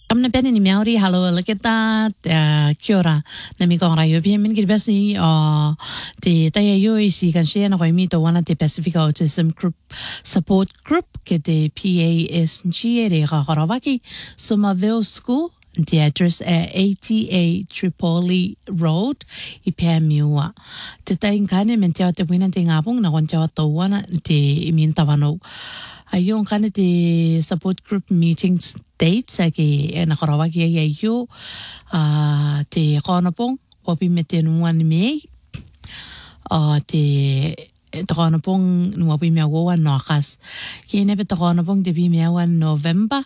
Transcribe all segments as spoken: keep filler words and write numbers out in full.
Amna pene ni Maori halo leketa kia ora na mi kong rayo pia min kiri basi o te taia yoi si kan share na koi mito wana te Pacific Autism Group Support Group ke te P A S G e re Kakorawaki Somerville School the address at eighty-eight Tripoli Road i pia miua te tai nkane men te o te wina te ngapong na kon te o tau wana te imin tawano ayong kane te support group meetings dates ake e na Karawaki ai ai yo a te konapong wapi me te nuan mei a te te konapong nuapi me awa nokas ki ne te konapong te bi me awa November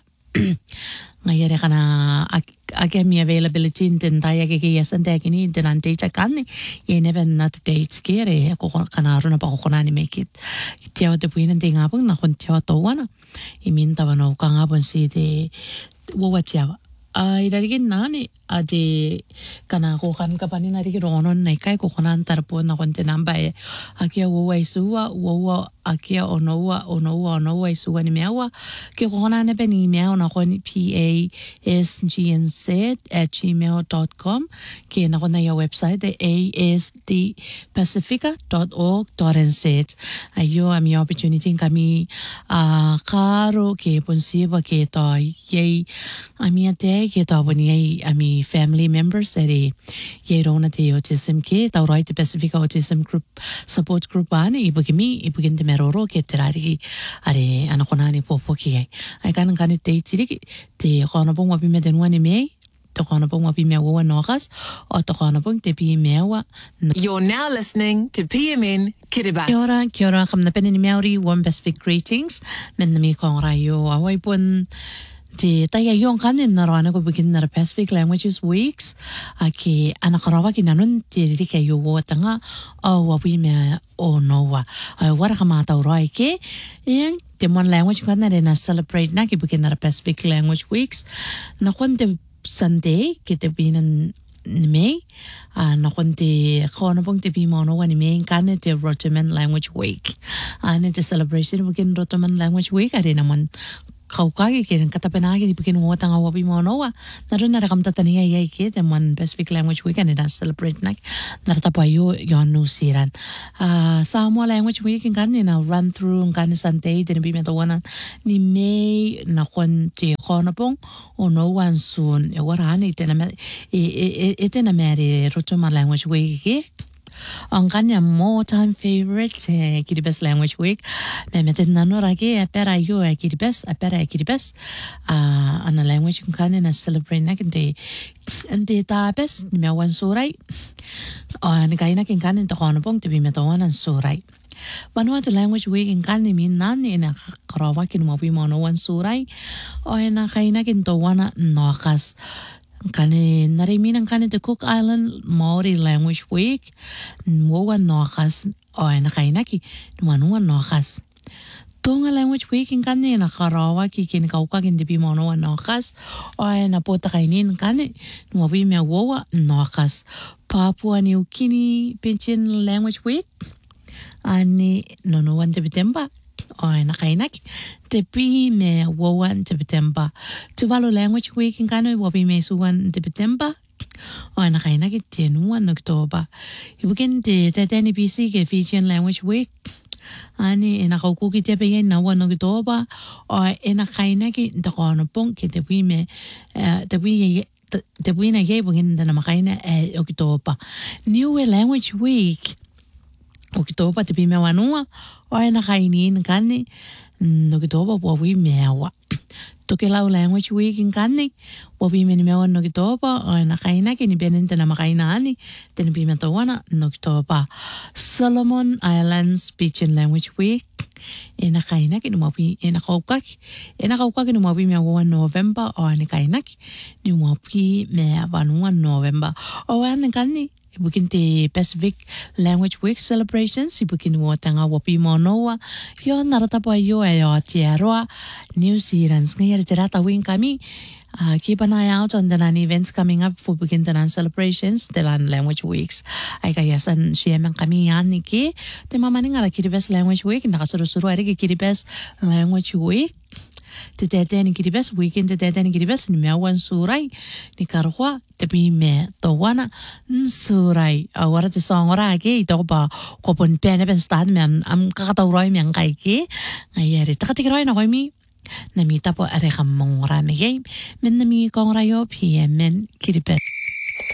ngai re kana ake mi availability in tai ake ke yasan te kini den an date kan ye ne ben not dates ke re ko kana runa pa ko na ni make it te o te puina te ngapong na kon te o to wana i min tawa no ka ngapon si te wo wa tia ai dari ke nani ade kana ko kan ka pani na ri ronon nei kai ko konan tar po na kon te namba e akia wo wa suwa wo wa akia ono wa ono wa ono wa suwa ni mewa ke ko konan ne beni mewa na kon P A S G N Z at gmail dot com ke na kon na ya website de a s d pacifica dot org dot n z ayo ami opportunity kami a karo ke ponsiva ke to ye ami ate ke to boni ai ami family members ere ye rona te autism ke tau roi te Pacific Autism Group Support Group ane ibuki mi ibuki te meroro ke te rariki are anakonani popo ki ai ai kanan kane te itiriki te konapong wapi me te nuani mei te konapong wapi mea wawa nokas o te konapong te pi meawa You're now listening to P M N Kiribati. Kia ora, kia ora, kam na pene ni Maori, warm Pacific greetings men na mi kong rayo awai pun te taia yung kanin na rana ko begin na Pacific Languages Weeks a ke anakarawa ki nanun te rika yo wo tanga o wapi me o noa a wara kama tau roi ke yang te mon language ka na na celebrate na ki begin na Pacific Language Weeks na kon te Sunday ki te binan ni mei a na kon te kona pong te pimo no ni mei kane te Rotoman Language Week a ne te celebration begin Rotoman Language Week are na mon kaukagi ke katapena ke dibikin wotanga wapi mo noa na rin na rakam tatani ai ai ke te man Pacific Language Week and that's celebrate nak naratapo ayo yon no siran uh, Samoa Language Week kan ni na run through kan Sunday din bi meta wana ni May na kon te konapong o no one soon e warani te na e e te na mere Rotoman Language Week ke ang kanya more time favorite eh, Kiribati Language Week me meten nano ragi apera yo e Kiribati apera e Kiribati ah ana language kun kanya na celebrate na kinte ante tapes ni me wan surai ah ni kaina kin kanya to kono pong tibi me to wan surai Vanuatu Language Week in kanya min nani na karawa kin mo pi mo no wan surai o na kaina kin to wana nokas kane nariminang kane the Cook Island Maori Language Week mwa nokas o na kainaki manua nokas Tonga Language Week in kane na karawa ki kin kauka kin dipi manua nokas o na pota kainin kane mwabi me wowa nokas Papua New Guinea Pigeon Language Week ani nono wan September o na kainaki te pi me wowan September Tuvalu Language Week in kano wabi me suwan September o na kainaki te nuan October ibukin te te teni P C ke Fijian Language Week ani ena kaukuki te pe na wan October o ena kainaki te kono pong ke te pi me te pi te pi na ye bukin na makaina e October New Language Week October te pi me wanua o ena kainin kani no que todo wawi mewa to ke lau Language Week in kani wawi me mewa no que todo o na kaina ke ni benente na makaina ani ten bi me to wana no que todo Solomon Islands Pigeon Language Week e na kaina ke no wawi e na kaukak e na kaukak no wawi me wa November o ni kaina ke ni wawi me wanua November o an kani Ibukin te Pacific Language Week celebrations ibukin mo tanga wapi mo noa yo naratapo ayo ayo tiaroa New Zealand ngayari terata wing kami uh, keep an eye out on the nan events coming up for bukin tanan celebrations the lan Language Weeks ay kayasan siyemang kami yan ni ki te mamaning ala Kiribati Language Week nakasuro-suro ari ki Kiribati Language Week te te te ni kiribes weekend te te te ni kiribes ni meawan surai ni karwa te bi me to wana surai agora te songora ke i to ba ko pon pene ben stad me am am ka ta roi me ngai ke ai ere ta ti roi na roi mi na mi tapo are ga mongora me game men na mi kong ra yo P M men kiribes